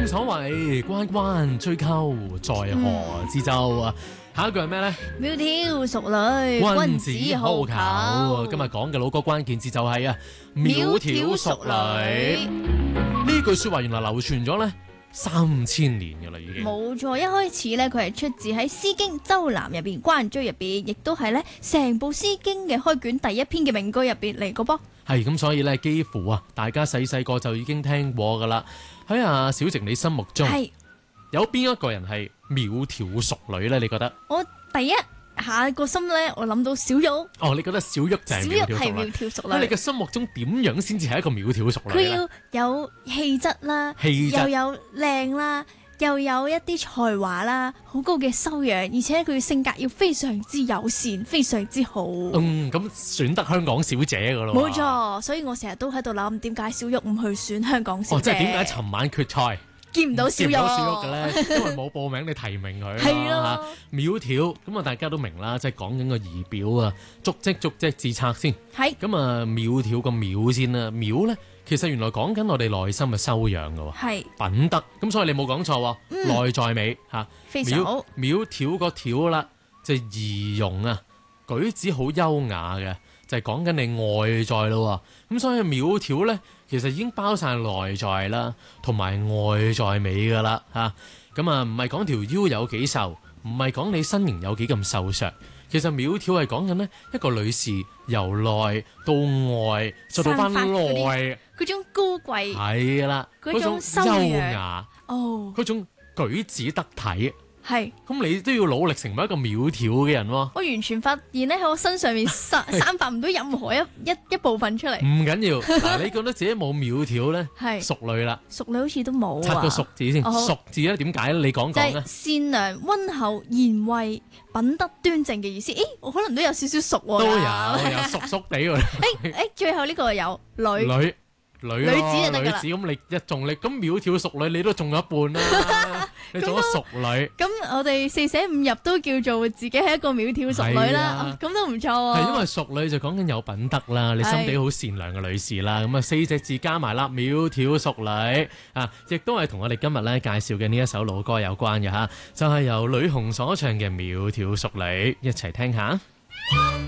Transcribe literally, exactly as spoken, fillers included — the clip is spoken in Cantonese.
正所謂關關雎鳩，在河之洲啊！下一句係咩呢？ 苗條淑女，君子好逑。 今日講嘅老歌關鍵字就係啊，苗條淑女。呢句說話原來流傳咗呢三千年噶啦，已經。 冇錯，一開始呢，佢係出自喺《詩經·周南》入邊，關雎入邊，亦都係呢成部《詩經》嘅開卷第一篇嘅名句入邊嚟個噃。 係咁，所以呢，幾乎啊，大家細細個就已經聽過噶啦。喺阿小靜你心目中，係有邊一個人係苗條淑女呢？你覺得？ 我第一下個心呢，我諗到小玉。 哦，你覺得小玉就係苗條淑女？小玉係苗條淑女。喺你嘅心目中點樣先至係一個苗條淑女？ 佢要有氣質啦， 氣質， 又有靚啦，又有一啲才華啦，好高嘅修養，而且佢性格要非常之友善，非常之好。 嗯，咁選得香港小姐噶咯。 冇錯，所以我成日都喺度諗，點解小玉唔去選香港小姐？ 哦，即係點解尋晚決賽見唔到小玉？ 見唔到小玉嘅咧？因為冇報名你提名佢。 係咯， 苗條咁啊，大家都明啦，即係講緊個儀表啊，足跡足跡自冊先。 係咁啊，苗條個苗先啦，苗咧。其實原來講緊我哋內心嘅修養嘅喎，係品德，咁所以你冇講錯喎，嗯、內在美嚇， 非常好。 苗條個條啦，就係儀容啊，舉止好優雅嘅，就係講緊你外在咯喎，咁所以苗條咧，其實已經包晒內在啦，同埋外在美噶啦嚇，咁啊唔係講條腰有幾瘦，唔係講你身形有幾咁瘦削。其實苗條係講緊呢一個女士由內到外，再到翻內嗰種高貴係啦，嗰種優雅哦， 嗰種舉止得體係。 咁你都要努力成為一個苗條嘅人喎。 我完全發現咧喺我身上面散散發唔到任何一一一部分出嚟。 唔緊要，嗱，你覺得自己冇苗條咧，係淑女啦。 淑女好似都冇啊。 拆個淑字先，淑字咧點解咧？你講講咧。就係善良、溫厚、賢惠、品德端正嘅意思。誒，我可能都有少少淑喎。 都有，有淑淑地喎。 誒誒，最後呢個有女。 女。女女子就得㗎啦， 女子咁你一中力咁苗條淑女，你都中咗一半啦。你中咗淑女， 咁我哋四捨五入都叫做自己係一個苗條淑女啦。咁都唔錯喎。係因為淑女就講緊有品德啦，你心地好善良嘅女士啦。咁啊四隻字加埋啦，苗條淑女啊，亦都係同我哋今日咧介紹嘅呢一首老歌有關嘅吓，就係由呂紅所唱嘅苗條淑女，一齊聽下。